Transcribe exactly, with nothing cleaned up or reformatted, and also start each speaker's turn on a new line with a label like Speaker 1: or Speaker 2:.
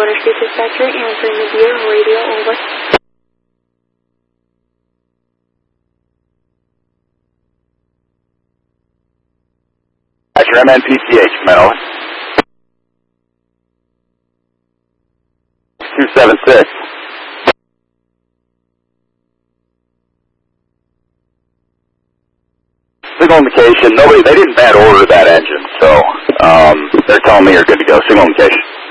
Speaker 1: Water Street Dispatcher answering the Deer radio, over.
Speaker 2: Dispatcher, M N P C H, Meadow. two seven six. Signal indication. Nobody, they didn't bad order that engine, so um, they're telling me you're good to go. Signal indication.